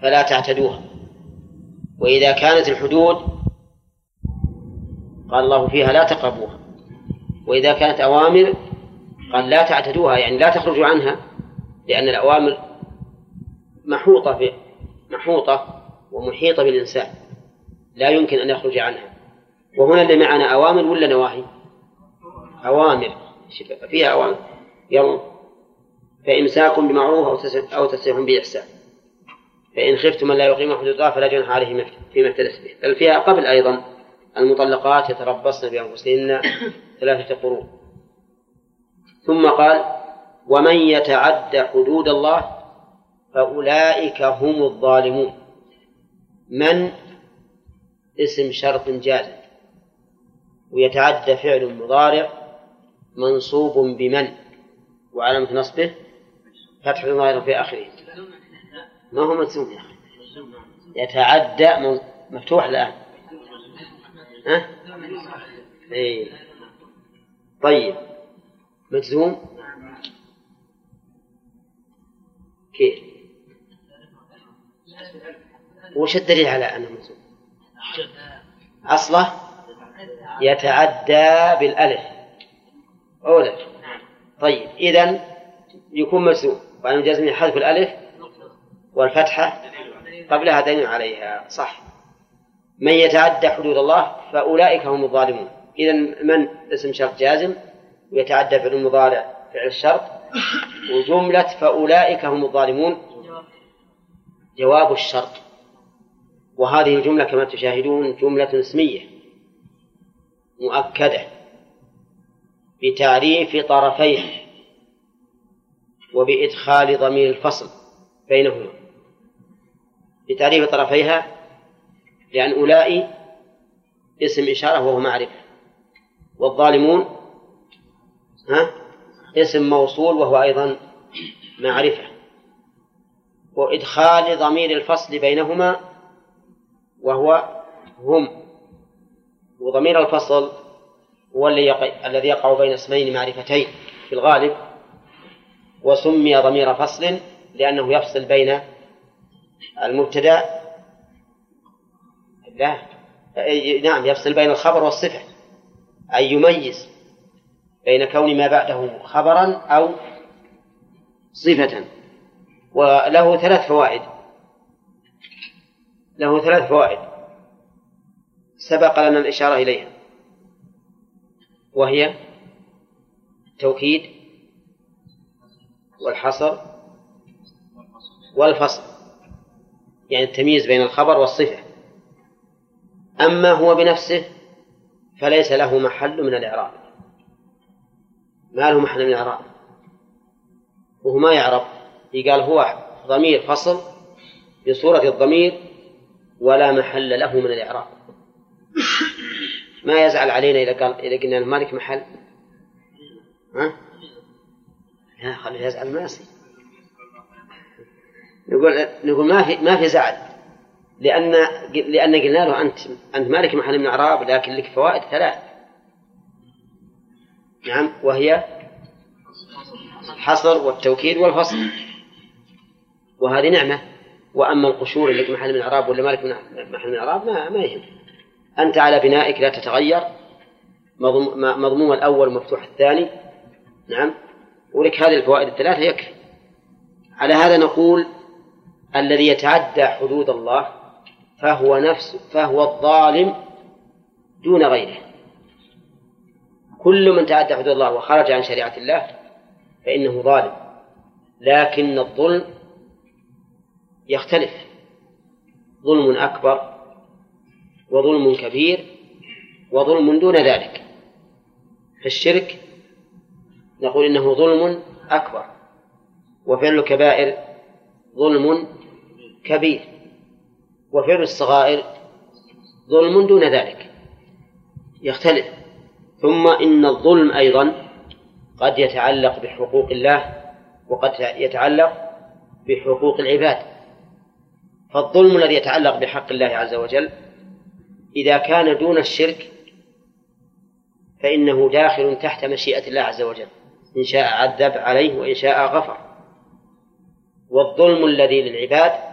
فلا تعتدوها. وإذا كانت الحدود قال الله فيها لا تقربوها، وإذا كانت أوامر قال لا تعتدوها، يعني لا تخرجوا عنها، لأن الأوامر محوطة ومحيطة بالإنسان لا يمكن أن يخرج عنها. وهنا اللي معنا أوامر ولا نواهي؟ أوامر فيها أوامر. يلا فإمساك بمعروف أو تسريح بإحسان، فإن خفتم من لا يقيم حدود الله فلا جناح عليه فيما افتدت به. بل فيها قبل أيضا المطلقات يتربصن بأنفسهن 3 قروء. ثم قال ومن يتعد حدود الله فأولئك هم الظالمون. من اسم شرط جازم، ويتعدى فعل مضارع منصوب بمن، وعلامة نصبه فتح ظاهر في آخره. ما هو مجزوم يا أخي؟ يتعدى مفتوح الآن. إيه. طيب مجزوم كيف؟ وش الدليل على أنه مجزوم؟ أصله يتعدى بالألف أولا. طيب إذن يكون مجزوم، وأن جزم حذف الألف والفتحة قبلها دليل عليها. صح. من يتعدى حدود الله فأولئك هم الظالمون. إذن من اسم شرط جازم، ويتعدى فعل المضارع فعل الشرط، وجملة فأولئك هم الظالمون جواب الشرط. وهذه الجملة كما تشاهدون جملة اسمية مؤكدة بتعريف طرفيها وبإدخال ضمير الفصل بينهما. بتعريف طرفيها لأن أولئك اسم إشارة وهو معرفة، والظالمون اسم موصول وهو أيضا معرفة، وإدخال ضمير الفصل بينهما وهو هم. وضمير الفصل هو الذي يقع بين اسمين معرفتين في الغالب، وسمي ضمير فصل لأنه يفصل بين المبتدأ يفصل بين الخبر والصفة، أي يميز بين كون ما بعده خبرا أو صفة. وله 3 فوائد. سبق لنا الإشارة إليها، وهي التوكيد والحصر والفصل، يعني التمييز بين الخبر والصفة. أما هو بنفسه فليس له محل من الإعراب، ما له محل من الإعراب، وهو ما يعرب. يقال هو ضمير فصل بصورة الضمير ولا محل له من الإعراب. ما يزعل علينا إذا قلنا المالك محل، لا خليه يزعل، ما يصير. نقول ما في زعل، لأن قلنا له أنت مالك محل من الإعراب، لكن لك فوائد 3. نعم، وهي الحصر والتوكيد والفصل، وهذه نعمة. وأما القشور اللي لك محل من الإعراب ولا مالك محل من الإعراب ما يهم. أنت على بنائك لا تتغير، مضموم الأول مفتوح الثاني. نعم، ولك هذه الفوائد 3 يكفي. على هذا نقول الذي يتعدى حدود الله فهو الظالم دون غيره. كل من تعدى حدود الله وخرج عن شريعة الله فإنه ظالم، لكن الظلم يختلف، ظلم أكبر وظلم كبير وظلم دون ذلك. فالشرك نقول إنه ظلم أكبر، وفعل الكبائر ظلم كبير، وفعل الصغائر ظلم دون ذلك، يختلف. ثم إن الظلم أيضا قد يتعلق بحقوق الله وقد يتعلق بحقوق العباد. فالظلم الذي يتعلق بحق الله عز وجل إذا كان دون الشرك فإنه داخل تحت مشيئة الله عز وجل، إن شاء عذب عليه وإن شاء غفر. والظلم الذي للعباد